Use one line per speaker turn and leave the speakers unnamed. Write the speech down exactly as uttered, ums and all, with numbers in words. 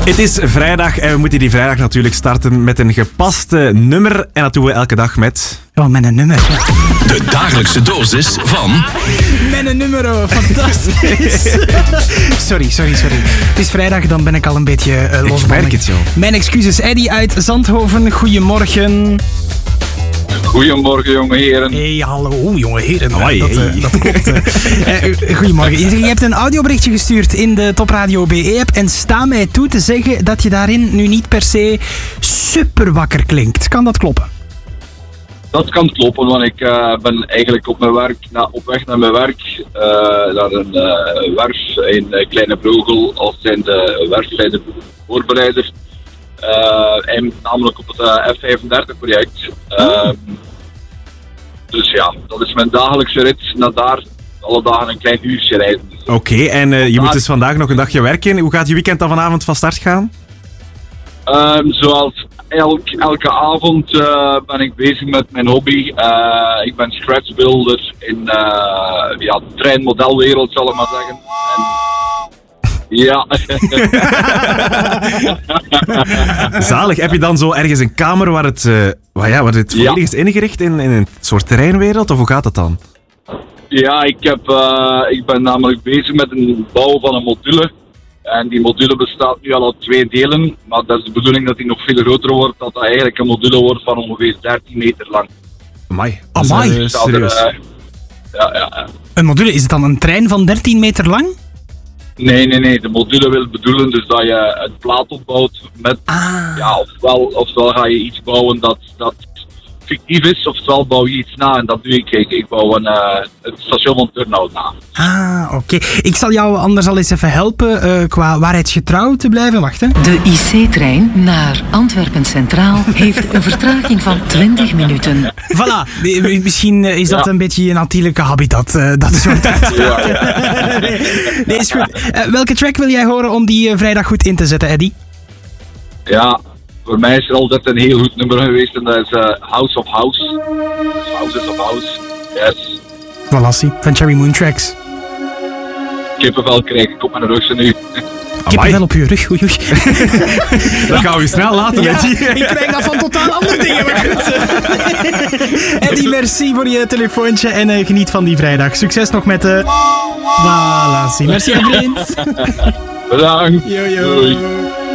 Het is vrijdag en we moeten die vrijdag natuurlijk starten met een gepaste nummer. En dat doen we elke dag met...
Oh, met een nummer.
De dagelijkse dosis van...
Met een nummer, oh, fantastisch. sorry, sorry, sorry. Het is vrijdag, dan ben ik al een beetje uh, los.
Ik merk het, joh.
Mijn excuses. Eddie uit Zandhoven, goedemorgen.
Goedemorgen, jonge heren.
Hey, hallo, jonge heren.
Hoi,
dat, uh,
hey.
dat klopt. Uh, uh, goedemorgen. Je, je hebt een audioberichtje gestuurd in de Top Radio B E-app en sta mij toe te zeggen dat je daarin nu niet per se super wakker klinkt. Kan dat kloppen?
Dat kan kloppen, want ik uh, ben eigenlijk op, mijn werk, na, op weg naar mijn werk, uh, naar een uh, werf in uh, Kleine Breugel als zijn de werfleider voorbereider. Uh, en namelijk op het uh, F vijfendertig project. Uh, oh. Dus ja, dat is mijn dagelijkse rit naar daar. Alle dagen een klein uurtje rijden.
Oké, okay, en uh, je moet dus vandaag nog een dagje werken. Hoe gaat je weekend dan vanavond van start gaan?
Um, zoals elk, elke avond uh, ben ik bezig met mijn hobby. Uh, ik ben scratchbuilder in uh, ja, de treinmodelwereld, zal ik maar zeggen. En ja.
Zalig. Heb je dan zo ergens een kamer waar het, uh, waar, ja, waar het volledig ja. is ingericht in, in een soort terreinwereld? Of hoe gaat dat dan?
Ja, ik, heb, uh, ik ben namelijk bezig met een bouw van een module. En die module bestaat nu al uit twee delen. Maar dat is de bedoeling dat die nog veel groter wordt. Dat dat eigenlijk een module wordt van ongeveer dertien meter lang.
Amai.
Amai.
Uh, serieus.
Er, uh, ja, ja, ja.
Een module, is het dan een trein van dertien meter lang?
Nee, nee, nee. De module wil bedoelen dus dat je een plaat opbouwt met...
Ah.
Ja, ofwel, ofwel ga je iets bouwen dat, dat fictief is, ofwel bouw je iets na. En dat doe ik. Ik, ik bouw een, uh, het station van Turnhout na.
Ah, oké. Okay. Ik zal jou anders al eens even helpen uh, qua waarheidsgetrouw te blijven. Wacht, hè.
De I C-trein naar Antwerpen Centraal heeft een vertraging van twintig minuten.
Voilà. Misschien is dat ja. een beetje je natuurlijke habitat. Uh, dat soort uitspraken. Ja, ja. nee, nee, is goed. Uh, welke track wil jij horen om die uh, vrijdag goed in te zetten, Eddie?
Ja, voor mij is er altijd een heel goed nummer geweest en dat is uh, House of House. Dus Houses of House. Yes.
Valassie, van Cherry Moon Tracks.
Kippenvel krijg ik op mijn rug nu.
Kippenvel op je rug, oei oei.
Dat gaan we snel laten,
ja,
met die.
Ik krijg dat van totaal andere dingen. Maar goed. Eddie, merci voor je telefoontje en uh, geniet van die vrijdag. Succes nog met de... Uh... Valassie. Merci, vriend.
Bedankt.
Yo, yo.
Doei.